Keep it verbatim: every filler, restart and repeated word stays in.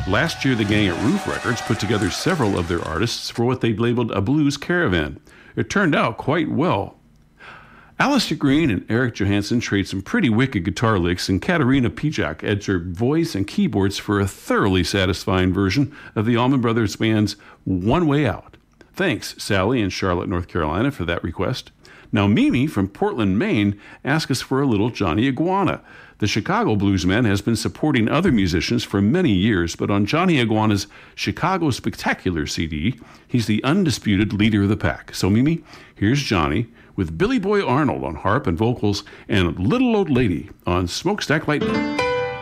Last year, the gang at Roof Records put together several of their artists for what they labeled a blues caravan. It turned out quite well. Alistair Green and Eric Johansson trade some pretty wicked guitar licks, and Katarina Pijak adds her voice and keyboards for a thoroughly satisfying version of the Allman Brothers Band's One Way Out. Thanks, Sally in Charlotte, North Carolina, for that request. Now, Mimi from Portland, Maine, asked us for a little Johnny Iguana. The Chicago Bluesman has been supporting other musicians for many years, but on Johnny Iguana's Chicago Spectacular C D, he's the undisputed leader of the pack. So, Mimi, here's Johnny with Billy Boy Arnold on harp and vocals and Little Old Lady on Smokestack Lightning.